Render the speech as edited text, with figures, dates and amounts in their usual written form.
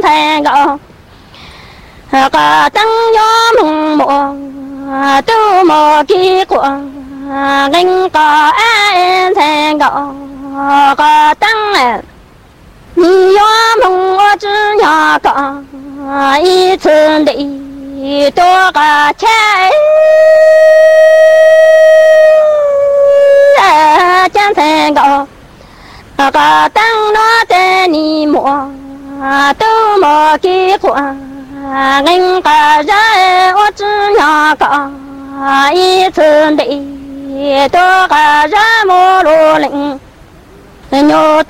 thành gạo cả tăng gió mùng mùa tu mùa kỳ quang gánh cả ai thành gạo cả tăng gió mùng chữ nhà cả一次的多个钱江山高个当那的你莫都莫给过人个人我只要个一次的多个人莫路人牛